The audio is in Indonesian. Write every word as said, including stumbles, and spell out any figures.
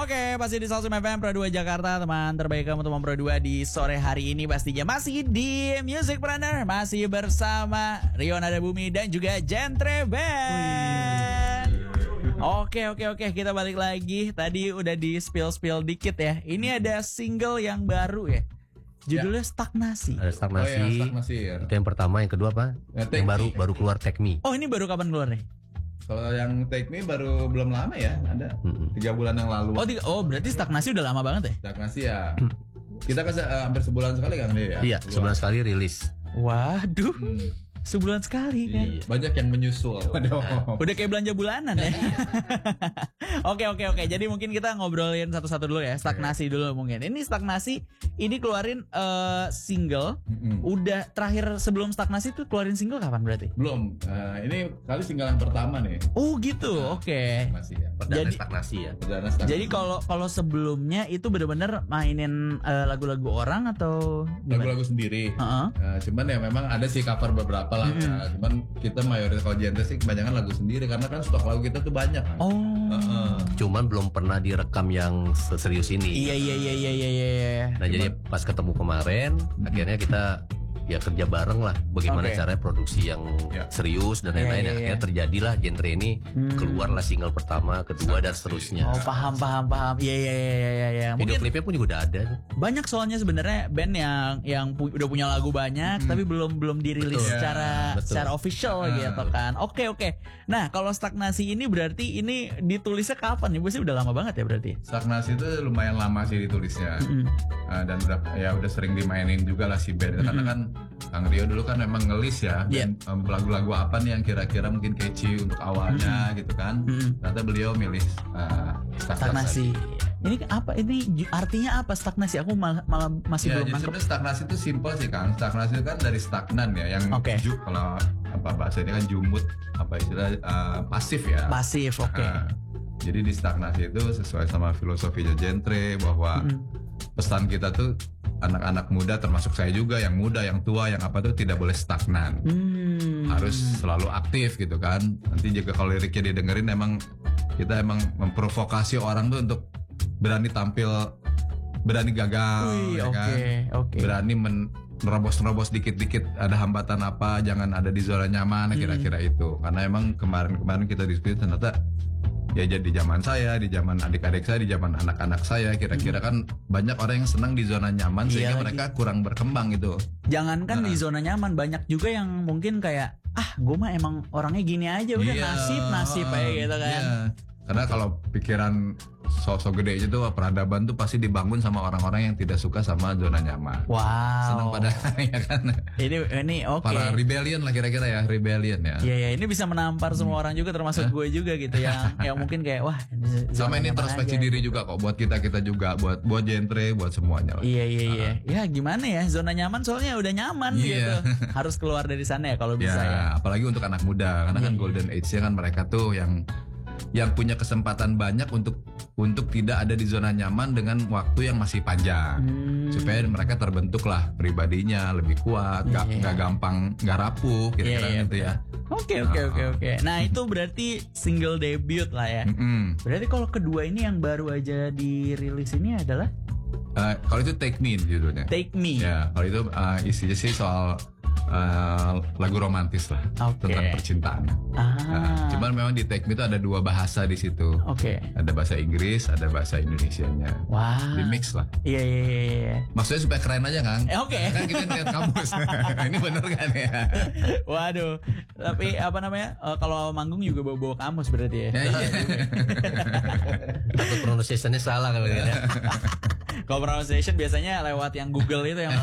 Oke, pasti di Salsum F M Pro dua Jakarta, teman terbaik kamu teman Pro dua di sore hari ini pastinya masih di Music Planner, masih bersama Rio Nada Bumi dan juga Gentre Band. Oke, oke, oke, kita balik lagi. Tadi udah di spill-spill dikit ya. Ini ada single yang baru ya. Judulnya ya. Stagnasi. Ada stagnasi. Oh, ya, stagnasi ya. Itu yang pertama, yang kedua apa? Ya, yang baru me. baru keluar Take Me. Oh, ini baru kapan keluar nih? Kalau yang Take Me baru belum lama ya, ada tiga bulan yang lalu. Oh, tiga, oh berarti stagnasi udah lama banget ya? Stagnasi ya. Kita kan uh, hampir sebulan sekali kan dia ya. Iya, sebulan sekali rilis. Waduh. Hmm. Sebulan sekali kan. Iya, banyak yang menyusul. Waduh. Udah kayak belanja bulanan ya. Oke oke oke. Jadi mungkin kita ngobrolin satu-satu dulu ya. Stagnasi dulu mungkin. Ini stagnasi ini keluarin uh, single. Mm-hmm. Udah terakhir sebelum stagnasi tuh keluarin single kapan berarti? Belum. Uh, ini kali single yang pertama nih. Oh gitu. Nah, oke. Okay. Masih ya. Perdana jadi, stagnasi ya. Perdana stagnasi. Jadi kalau kalau sebelumnya itu benar-benar mainin uh, lagu-lagu orang atau gimana? Lagu-lagu sendiri. Uh-huh. Uh, cuman ya memang ada sih cover beberapa lah. Mm-hmm. Ya. Cuman kita mayoritas kalau genre sih kebanyakan lagu sendiri karena kan stok lagu kita tuh banyak. Oh. Uh-uh. Cuman belum pernah direkam yang serius ini. Iya iya iya iya iya iya. Nah, cuman, jadi pas ketemu kemarin, hmm. akhirnya kita ya kerja bareng lah bagaimana okay. caranya produksi yang ya. serius dan lain-lain. Ya, ya, ya. Akhirnya terjadilah genre ini, hmm. keluarlah single pertama, kedua dan seterusnya. Oh, paham paham paham. Iya iya iya iya iya. Video klipnya pun juga udah ada. Banyak soalnya sebenarnya band yang yang pu- udah punya lagu banyak hmm. tapi belum belum dirilis betul. secara ya, secara official uh. gitu kan. Oke oke. Nah, kalau stagnasi ini berarti ini ditulisnya kapan nih? Gue sih udah lama banget ya berarti. Stagnasi itu lumayan lama sih ditulisnya. Mm-hmm. Uh, dan udah ya udah sering dimainin juga lah si band mm-hmm. karena kan Kang Rio dulu kan memang ngelis ya yeah. dan um, lagu-lagu apa nih yang kira-kira mungkin catchy untuk awalnya mm-hmm. gitu kan. Mm-hmm. Ternyata beliau milih uh, stagnasi. Ini apa? Ini artinya apa stagnasi? Aku malah, malah masih ya, belum nangkep. Sebenarnya stagnasi itu simple sih Kang. Stagnasi itu kan dari stagnan ya, yang okay. ju, kalau apa bahasanya kan jumut, apa istilah uh, pasif ya. Pasif, oke. Okay. Uh, jadi di stagnasi itu sesuai sama filosofinya Gentre bahwa mm. pesan kita tuh anak-anak muda termasuk saya juga yang muda, yang tua, yang apa tuh tidak boleh stagnan. Mm. Harus selalu aktif gitu kan. Nanti juga kalau liriknya didengerin emang kita emang memprovokasi orang tuh untuk berani tampil, berani gagal, Wih, ya okay, kan? Okay. Berani men- nerobos-nerobos dikit-dikit, ada hambatan apa, jangan ada di zona nyaman, hmm. kira-kira itu. Karena emang kemarin-kemarin kita diskusi ternyata ya jadi zaman saya, di zaman adik-adik saya, di zaman anak-anak saya, kira-kira kan banyak orang yang senang di zona nyaman iya sehingga lagi. mereka kurang berkembang gitu. Jangankan nah. di zona nyaman, banyak juga yang mungkin kayak ah, gue mah emang orangnya gini aja, udah yeah. nasib nasib aja gitu kan. Yeah. Karena kalau pikiran sosok gede itu peradaban tuh pasti dibangun sama orang-orang yang tidak suka sama zona nyaman. Wow. Senang pada ya kan. Ini ini oke. Okay. Para rebellion lah kira-kira ya, rebellion ya. Iya ya, ini bisa menampar semua hmm. orang juga termasuk eh? gue juga gitu yang yang mungkin kayak wah. Sama ini introspeksi diri gitu. juga kok buat kita-kita juga, buat buat Gentre, buat semuanya lah. Iya iya iya. Uh. Ya gimana ya, zona nyaman soalnya udah nyaman yeah. gitu. Harus keluar dari sana ya kalau bisa ya. ya. Apalagi untuk anak muda karena yeah. kan golden age-nya kan mereka tuh yang yang punya kesempatan banyak untuk untuk tidak ada di zona nyaman dengan waktu yang masih panjang hmm. supaya mereka terbentuk lah pribadinya lebih kuat, nggak yeah, nggak yeah. gampang nggak rapuh kira-kira yeah, yeah, gitu ya. Oke oke oke oke. Nah itu berarti single debut lah ya. Mm-hmm. Berarti kalau kedua ini yang baru aja dirilis ini adalah uh, kalau itu Take Me judulnya. Take Me. Ya kalau itu uh, isinya sih soal Uh, lagu romantis lah okay. tentang percintaan. Ah. Nah, cuman memang di Take Me itu ada dua bahasa di situ. Oke. Okay. Ada bahasa Inggris, ada bahasa Indonesianya. Wah. Di mix lah. Iya iya iya. Maksudnya supaya keren aja kan? Eh, Oke. Okay. Kan kita lihat kamus. Ini bener kan ya? Waduh. Tapi apa namanya? Uh, kalau manggung juga bawa-bawa kamus berarti ya. Ya iya. Takut pronunciation-nya salah kalau gitu. Kalau pronunciation biasanya lewat yang Google itu yang